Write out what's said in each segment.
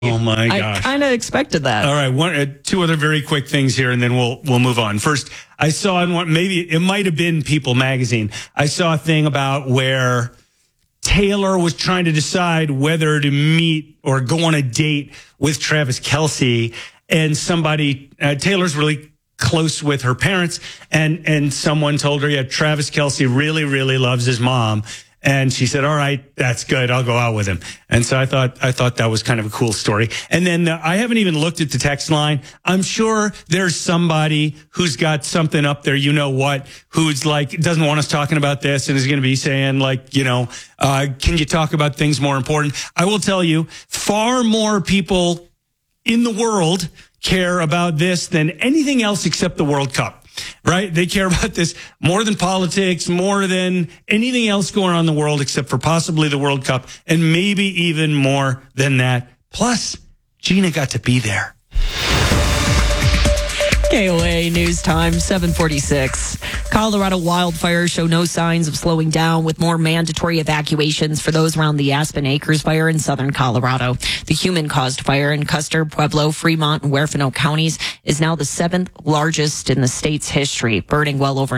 Oh my gosh! I kind of expected that. All right, two other very quick things here, and then we'll move on. First, I saw in one, maybe it might have been People magazine. I saw a thing about where Taylor was trying to decide whether to meet or go on a date with Travis Kelce, and Taylor's really close with her parents, and someone told her, yeah, Travis Kelce really, really loves his mom. And she said, all right, that's good. I'll go out with him. And so I thought that was kind of a cool story. And then I haven't even looked at the text line. I'm sure there's somebody who's got something up there, who's like, doesn't want us talking about this and is going to be saying can you talk about things more important? I will tell you, far more people in the world care about this than anything else except the World Cup. Right? They care about this more than politics, more than anything else going on in the world except for possibly the World Cup, and maybe even more than that. Plus, Gina got to be there. KOA News Time, 7:46. Colorado wildfires show no signs of slowing down, with more mandatory evacuations for those around the Aspen Acres fire in southern Colorado. The human-caused fire in Custer, Pueblo, Fremont, and Huerfano counties is now the 7th largest in the state's history, burning well over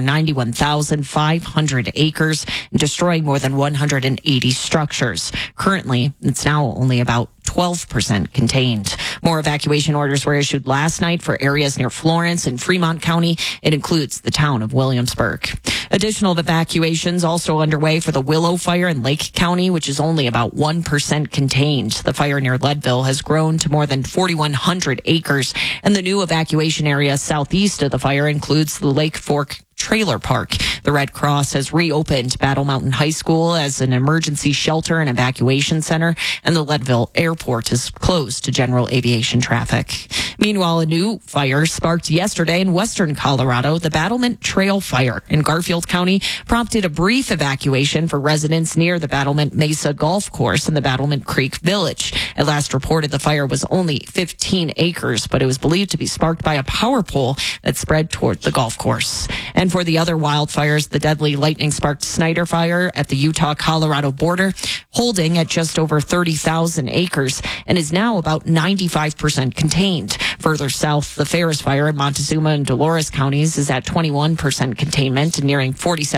91,500 acres and destroying more than 180 structures. Currently, it's now only about 12% contained. More evacuation orders were issued last night for areas near Florence and Fremont County. It includes the town of Williamsburg. Additional evacuations also underway for the Willow Fire in Lake County, which is only about 1% contained. The fire near Leadville has grown to more than 4,100 acres, and the new evacuation area southeast of the fire includes the Lake Fork Trailer Park. The Red Cross has reopened Battle Mountain High School as an emergency shelter and evacuation center, and the Leadville Airport is closed to general aviation traffic. Meanwhile, a new fire sparked yesterday in western Colorado. The Battlement Trail Fire in Garfield County prompted a brief evacuation for residents near the Battlement Mesa Golf Course in the Battlement Creek Village. At last reported, the fire was only 15 acres, but it was believed to be sparked by a power pole that spread toward the golf course. And for the other wildfires, the deadly lightning-sparked Snyder Fire at the Utah-Colorado border, holding at just over 30,000 acres and is now about 95% contained. Further south, the Ferris Fire in Montezuma and Dolores counties is at 21% containment and nearing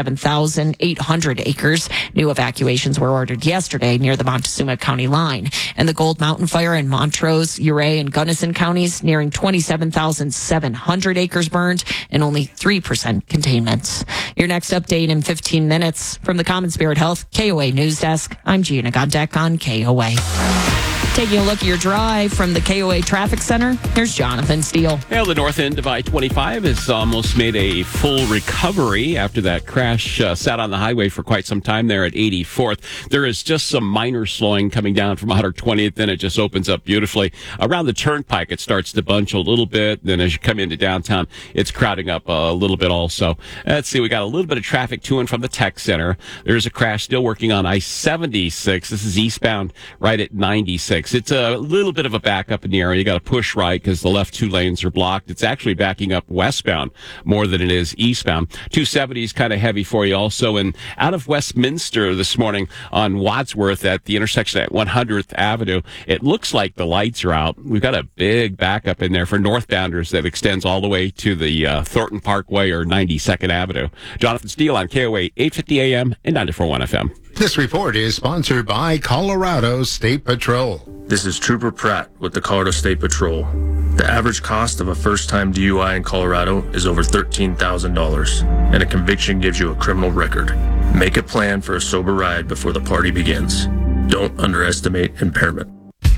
47,800 acres. New evacuations were ordered yesterday near the Montezuma County line. And the Gold Mountain Fire in Montrose, Ouray, and Gunnison counties nearing 27,700 acres burned and only 3% containment. Your next update in 15 minutes from the Common Spirit Health KOA News Desk. I'm Gina Godek on KOA. Taking a look at your drive from the KOA Traffic Center, here's Jonathan Steele. Well, the north end of I-25 has almost made a full recovery after that crash sat on the highway for quite some time there at 84th. There is just some minor slowing coming down from 120th, then it just opens up beautifully. Around the turnpike, it starts to bunch a little bit. Then as you come into downtown, it's crowding up a little bit also. Let's see, we got a little bit of traffic to and from the tech center. There's a crash still working on I-76. This is eastbound right at 96. It's a little bit of a backup in the area. You got to push right because the left two lanes are blocked. It's actually backing up westbound more than it is eastbound. 270 is kind of heavy for you also. And out of Westminster this morning on Wadsworth at the intersection at 100th Avenue, it looks like the lights are out. We've got a big backup in there for northbounders that extends all the way to the Thornton Parkway or 92nd Avenue. Jonathan Steele on KOA 850 AM and 94.1 FM. This report is sponsored by Colorado State Patrol. This is Trooper Pratt with the Colorado State Patrol. The average cost of a first-time DUI in Colorado is over $13,000, and a conviction gives you a criminal record. Make a plan for a sober ride before the party begins. Don't underestimate impairment.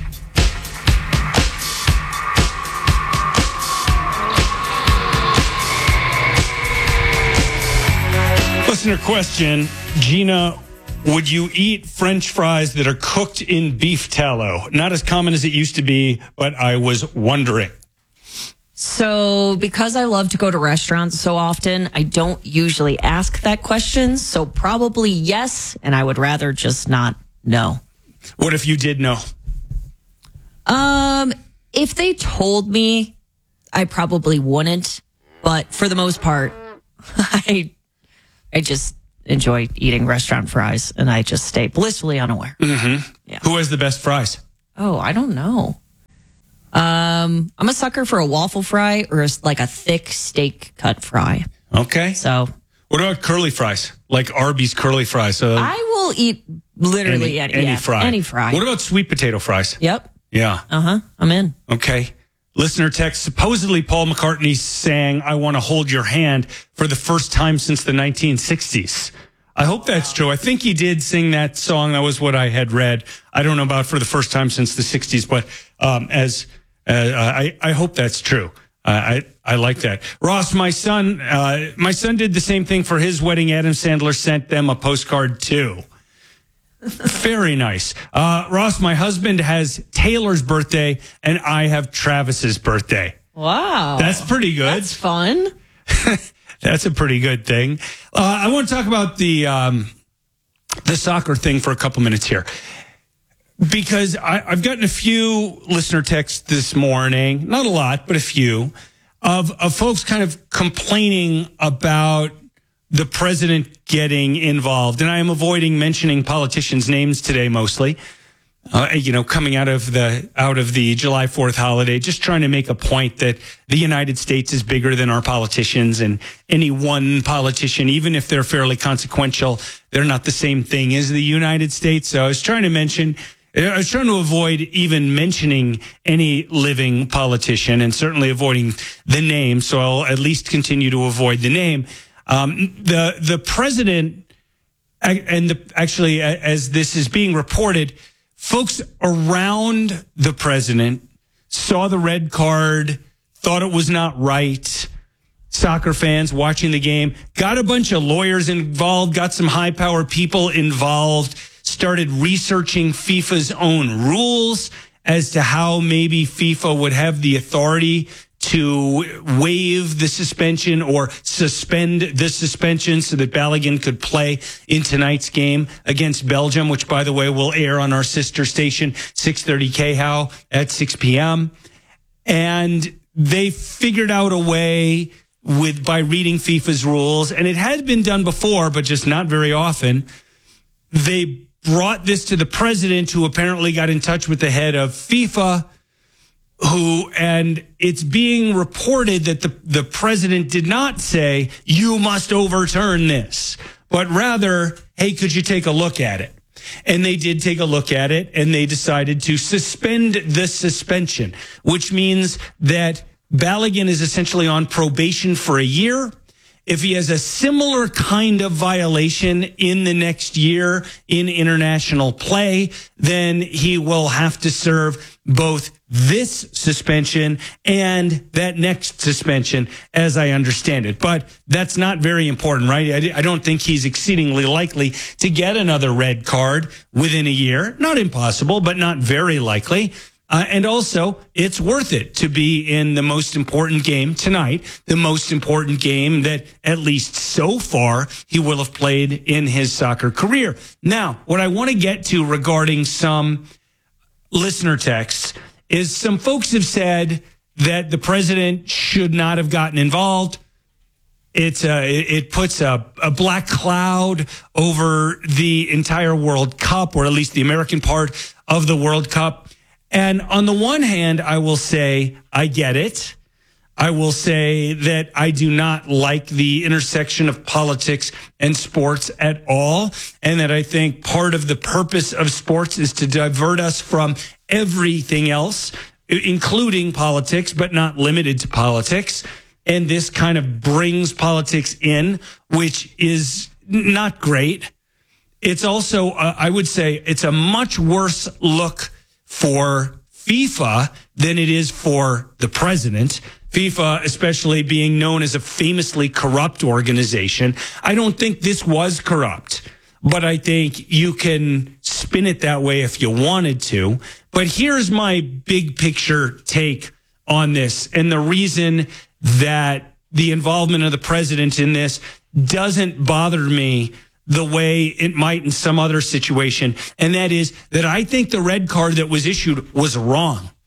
Listener question, Gina, would you eat French fries that are cooked in beef tallow? Not as common as it used to be, but I was wondering. So because I love to go to restaurants so often, I don't usually ask that question. So probably yes, and I would rather just not know. What if you did know? If they told me, I probably wouldn't. But for the most part, I just enjoy eating restaurant fries, and I just stay blissfully unaware. Mm-hmm. Yeah. Who has the best fries? Oh, I don't know. I'm a sucker for a waffle fry or like a thick steak cut fry. Okay. So What about curly fries? Like Arby's curly fries? I will eat literally any fry. Any fry. What about sweet potato fries? Yep. Yeah. I'm in. Okay. Listener text, supposedly Paul McCartney sang I Want to Hold Your Hand for the first time since the 1960s. I hope that's true. I think he did sing that song. That was what I had read. I don't know about for the first time since the 60s, but I hope that's true. I like that. Ross, my son did the same thing for his wedding. Adam Sandler sent them a postcard too. Very nice. Ross, my husband has Taylor's birthday and I have Travis's birthday. Wow. That's pretty good. That's fun. That's a pretty good thing. I want to talk about the soccer thing for a couple minutes here, because I've gotten a few listener texts this morning, not a lot, but a few, of folks kind of complaining about the president getting involved. And I am avoiding mentioning politicians' names today mostly. Coming out of the July 4th holiday, just trying to make a point that the United States is bigger than our politicians, and any one politician, even if they're fairly consequential, they're not the same thing as the United States. So I was trying to avoid even mentioning any living politician, and certainly avoiding the name. So I'll at least continue to avoid the name. The president, actually, as this is being reported, folks around the president saw the red card, thought it was not right. Soccer fans watching the game, got a bunch of lawyers involved, got some high-powered people involved, started researching FIFA's own rules as to how maybe FIFA would have the authority to waive the suspension or suspend the suspension so that Balogun could play in tonight's game against Belgium, which, by the way, will air on our sister station, 630 KHOW at 6 p.m. And they figured out a way by reading FIFA's rules, and it had been done before, but just not very often. They brought this to the president, who apparently got in touch with the head of FIFA, and it's being reported that the president did not say, you must overturn this, but rather, hey, could you take a look at it? And they did take a look at it, and they decided to suspend the suspension, which means that Balogun is essentially on probation for a year. If he has a similar kind of violation in the next year in international play, then he will have to serve both this suspension and that next suspension, as I understand it. But that's not very important, right? I don't think he's exceedingly likely to get another red card within a year. Not impossible, but not very likely. And also, it's worth it to be in the most important game tonight, the most important game that, at least so far, he will have played in his soccer career. Now, what I want to get to regarding some listener texts is some folks have said that the president should not have gotten involved. It puts a black cloud over the entire World Cup, or at least the American part of the World Cup. And on the one hand, I will say, I get it. I will say that I do not like the intersection of politics and sports at all. And that I think part of the purpose of sports is to divert us from everything else, including politics, but not limited to politics. And this kind of brings politics in, which is not great. It's also, I would say, it's a much worse look for FIFA than it is for the president. FIFA, especially being known as a famously corrupt organization. I don't think this was corrupt, but I think you can spin it that way if you wanted to. But here's my big picture take on this, and the reason that the involvement of the president in this doesn't bother me the way it might in some other situation. And that is that I think the red card that was issued was wrong.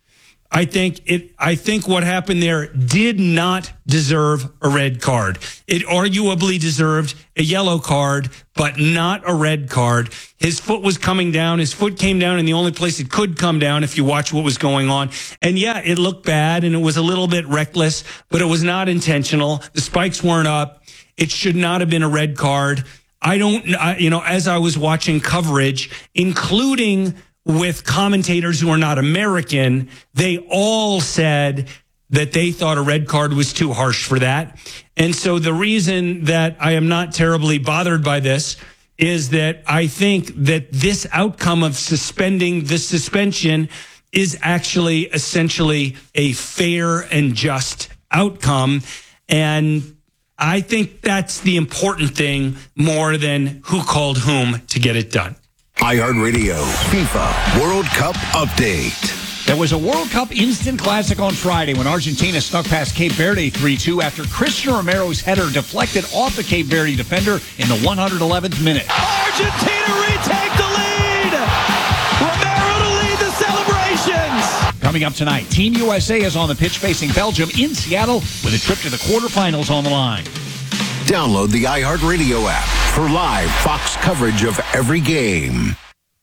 I think what happened there did not deserve a red card. It arguably deserved a yellow card, but not a red card. His foot was coming down. His foot came down in the only place it could come down if you watch what was going on. And yeah, it looked bad and it was a little bit reckless, but it was not intentional. The spikes weren't up. It should not have been a red card. As I was watching coverage, including with commentators who are not American, they all said that they thought a red card was too harsh for that. And so the reason that I am not terribly bothered by this is that I think that this outcome of suspending the suspension is actually essentially a fair and just outcome. And I think that's the important thing more than who called whom to get it done. iHeartRadio FIFA World Cup update. There was a World Cup instant classic on Friday when Argentina snuck past Cape Verde 3-2 after Christian Romero's header deflected off the Cape Verde defender in the 111th minute. Argentina retake the lead! Romero to lead the celebrations! Coming up tonight, Team USA is on the pitch facing Belgium in Seattle with a trip to the quarterfinals on the line. Download the iHeartRadio app for live Fox coverage of every game.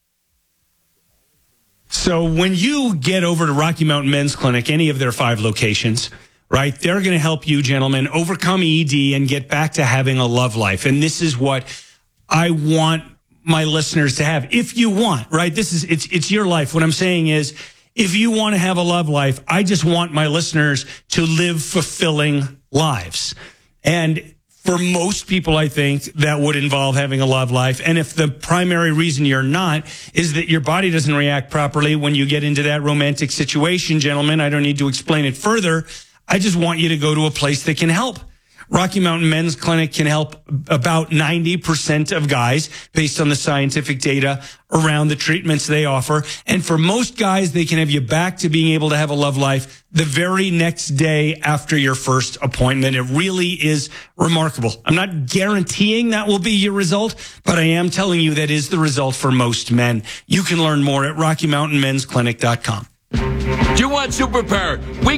So when you get over to Rocky Mountain Men's Clinic, any of their 5 locations, right, they're going to help you, gentlemen, overcome ED and get back to having a love life. And this is what I want my listeners to have. If you want, right, it's your life. What I'm saying is, if you want to have a love life, I just want my listeners to live fulfilling lives. And for most people, I think that would involve having a love life. And if the primary reason you're not is that your body doesn't react properly when you get into that romantic situation, gentlemen, I don't need to explain it further. I just want you to go to a place that can help. Rocky Mountain Men's Clinic can help about 90% of guys based on the scientific data around the treatments they offer. And for most guys, they can have you back to being able to have a love life the very next day after your first appointment. It really is remarkable. I'm not guaranteeing that will be your result, but I am telling you that is the result for most men. You can learn more at RockyMountainMen'sClinic.com. Do you want superpower? We